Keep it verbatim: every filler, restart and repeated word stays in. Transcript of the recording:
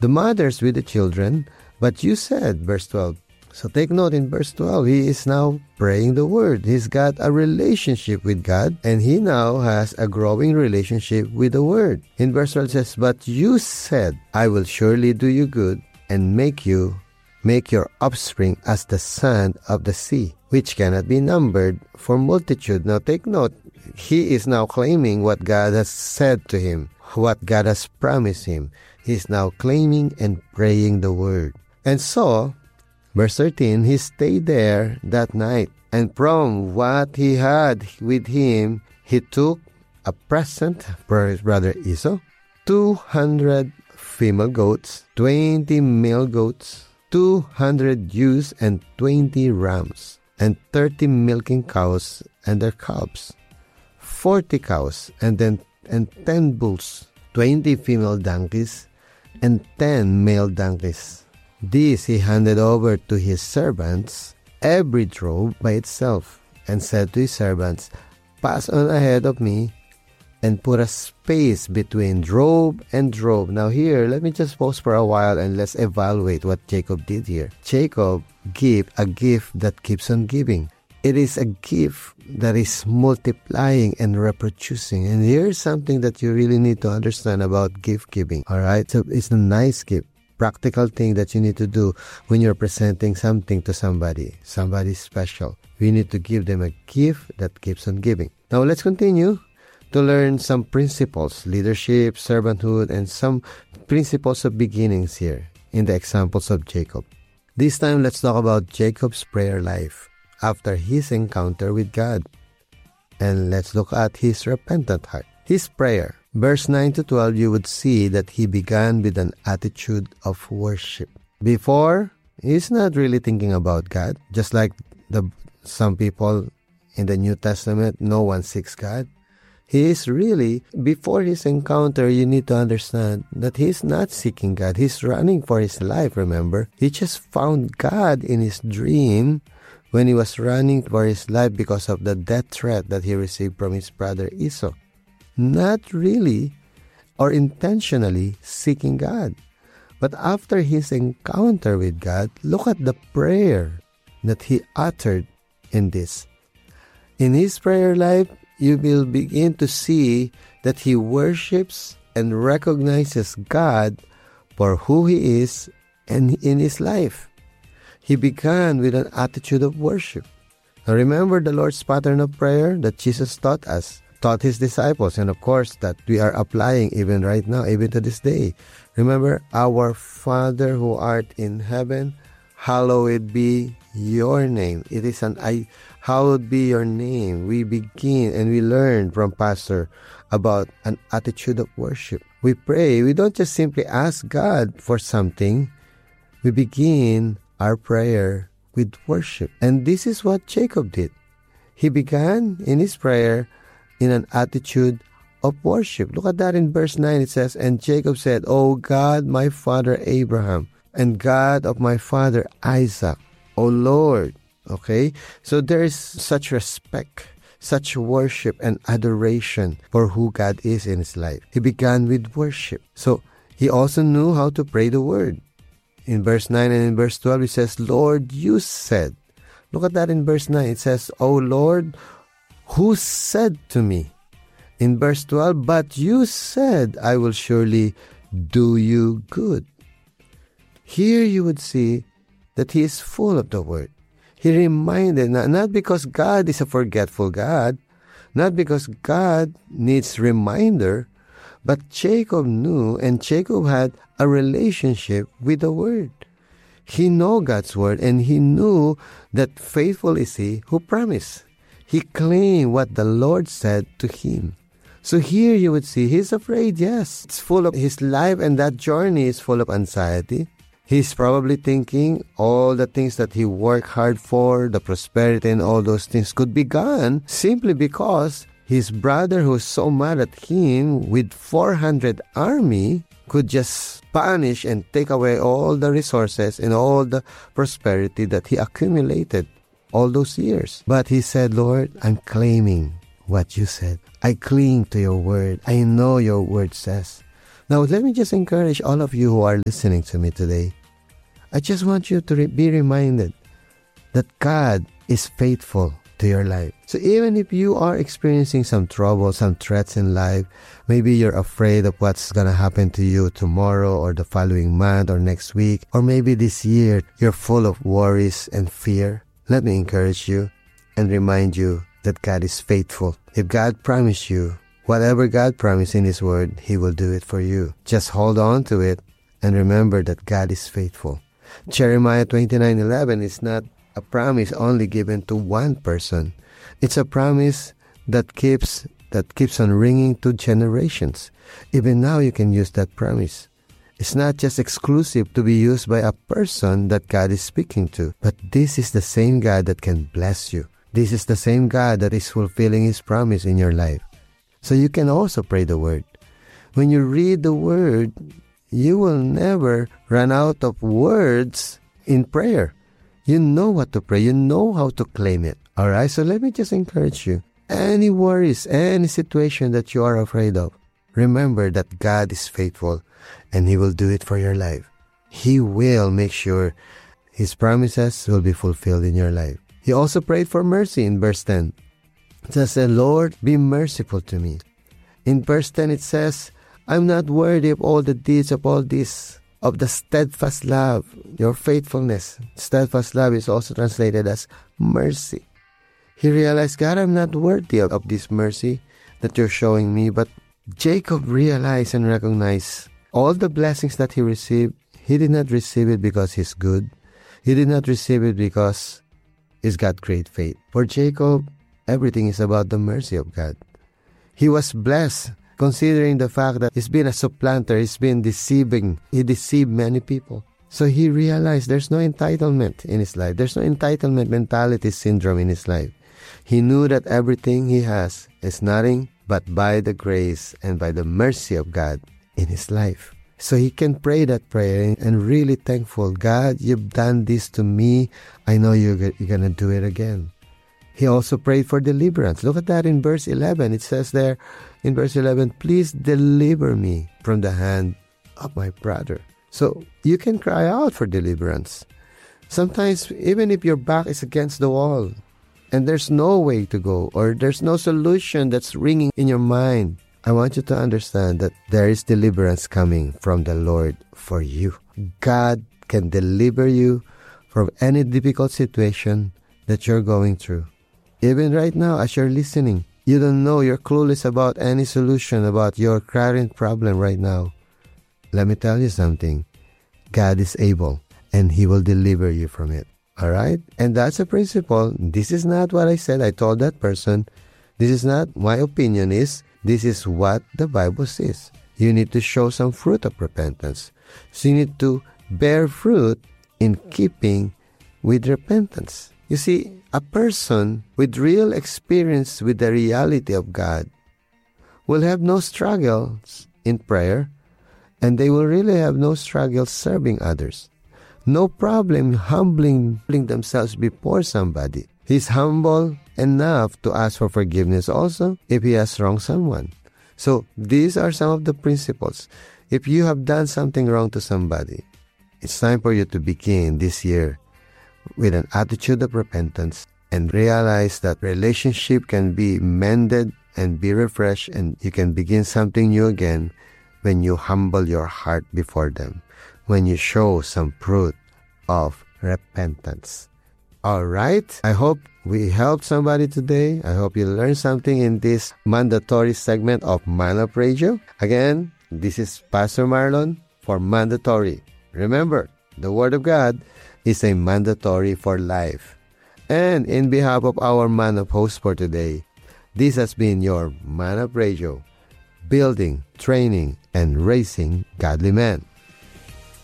the mothers with the children, but you said, verse twelve. So take note in verse twelve, he is now praying the word. He's got a relationship with God, and he now has a growing relationship with the word. In verse twelve it says, but you said, I will surely do you good and make you, make your offspring as the sand of the sea, which cannot be numbered for multitude. Now take note, he is now claiming what God has said to him, what God has promised him. He is now claiming and praying the word. And so, verse thirteen, he stayed there that night, and from what he had with him, he took a present for his brother Esau, two hundred female goats, twenty male goats, two hundred ewes and twenty rams, and thirty milking cows and their calves, forty cows, and then and ten bulls, twenty female donkeys, and ten male donkeys. These he handed over to his servants, every drove by itself, and said to his servants, pass on ahead of me, and put a space between drove and drove. Now here, let me just pause for a while and let's evaluate what Jacob did here. Jacob gave a gift that keeps on giving. It is a gift that is multiplying and reproducing. And here's something that you really need to understand about gift giving. Alright, so it's a nice gift. Practical thing that you need to do when you're presenting something to somebody, somebody special. We need to give them a gift that keeps on giving. Now let's continue to learn some principles, leadership, servanthood, and some principles of beginnings here in the examples of Jacob. This time, let's talk about Jacob's prayer life after his encounter with God. And let's look at his repentant heart. His prayer. Verse nine to twelve, you would see that he began with an attitude of worship. Before, he's not really thinking about God. Just like the some people in the New Testament, no one seeks God. He is really, before his encounter, you need to understand that he's not seeking God. He's running for his life, remember? He just found God in his dream when he was running for his life because of the death threat that he received from his brother Esau. Not really or intentionally seeking God. But after his encounter with God, look at the prayer that he uttered in this. In his prayer life, you will begin to see that he worships and recognizes God for who he is and in his life. He began with an attitude of worship. Now remember the Lord's pattern of prayer that Jesus taught us, taught his disciples, and of course that we are applying even right now, even to this day. Remember, our Father who art in heaven, hallowed be your name. It is an I, hallowed be your name. We begin and we learn from Pastor about an attitude of worship. We pray. We don't just simply ask God for something. We begin our prayer with worship. And this is what Jacob did. He began in his prayer in an attitude of worship. Look at that in verse nine. It says, and Jacob said, O God, my father Abraham, and God of my father Isaac, O Lord. Okay? So there is such respect, such worship and adoration for who God is in his life. He began with worship. So he also knew how to pray the word. In verse nine and in verse twelve, it says, Lord, you said. Look at that in verse nine. It says, O Lord, who said to me? In verse twelve, but you said, I will surely do you good. Here you would see that he is full of the word. He reminded, not because God is a forgetful God, not because God needs reminder, but Jacob knew, and Jacob had a relationship with the word. He knew God's word, and he knew that faithful is he who promised. He claimed what the Lord said to him. So here you would see he's afraid, yes. It's full of his life, and that journey is full of anxiety. He's probably thinking all the things that he worked hard for, the prosperity and all those things could be gone simply because his brother who's so mad at him with four hundred army could just punish and take away all the resources and all the prosperity that he accumulated all those years. But he said, Lord, I'm claiming what you said. I cling to your word. I know your word says. Now, let me just encourage all of you who are listening to me today. I just want you to re- be reminded that God is faithful to your life. So even if you are experiencing some trouble, some threats in life, maybe you're afraid of what's going to happen to you tomorrow or the following month or next week, or maybe this year you're full of worries and fear, let me encourage you and remind you that God is faithful. If God promised you, whatever God promised in His Word, He will do it for you. Just hold on to it and remember that God is faithful. Jeremiah twenty-nine eleven is not a promise only given to one person. It's a promise that keeps that keeps on ringing to generations. Even now you can use that promise. It's not just exclusive to be used by a person that God is speaking to, but this is the same God that can bless you. This is the same God that is fulfilling His promise in your life. So you can also pray the Word. When you read the Word, you will never run out of words in prayer. You know what to pray. You know how to claim it. All right? So let me just encourage you. Any worries, any situation that you are afraid of, remember that God is faithful and He will do it for your life. He will make sure His promises will be fulfilled in your life. He also prayed for mercy in verse ten. It says, Lord, be merciful to me. In verse ten it says, I'm not worthy of all the deeds of all this, of the steadfast love, your faithfulness. Steadfast love is also translated as mercy. He realized, God, I'm not worthy of, of this mercy that you're showing me. But Jacob realized and recognized all the blessings that he received. He did not receive it because he's good. He did not receive it because he's got great faith. For Jacob, everything is about the mercy of God. He was blessed, considering the fact that he's been a supplanter, he's been deceiving, he deceived many people. So he realized there's no entitlement in his life. There's no entitlement mentality syndrome in his life. He knew that everything he has is nothing but by the grace and by the mercy of God in his life. So he can pray that prayer and really thankful, God, you've done this to me. I know you're, you're going to do it again. He also prayed for deliverance. Look at that in verse eleven. It says there in verse eleven, please deliver me from the hand of my brother. So you can cry out for deliverance. Sometimes, even if your back is against the wall and there's no way to go or there's no solution that's ringing in your mind, I want you to understand that there is deliverance coming from the Lord for you. God can deliver you from any difficult situation that you're going through. Even right now, as you're listening, you don't know, you're clueless about any solution about your current problem right now. Let me tell you something. God is able, and He will deliver you from it. All right? And that's a principle. This is not what I said. I told that person. This is not my opinion is. This is what the Bible says. You need to show some fruit of repentance. So you need to bear fruit in keeping with repentance. You see, a person with real experience with the reality of God will have no struggles in prayer, and they will really have no struggles serving others. No problem humbling themselves before somebody. He's humble enough to ask for forgiveness also if he has wronged someone. So these are some of the principles. If you have done something wrong to somebody, it's time for you to begin this year with an attitude of repentance and realize that relationship can be mended and be refreshed, and you can begin something new again when you humble your heart before them, when you show some fruit of repentance. All right. I hope we helped somebody today. I hope you learned something in this mandatory segment of Man Up Radio. Again, this is Pastor Marlon for Mandatory. Remember, the Word of God is a mandatory for life. And in behalf of our Man Up host for today, this has been your Man Up Radio, building, training, and raising godly men.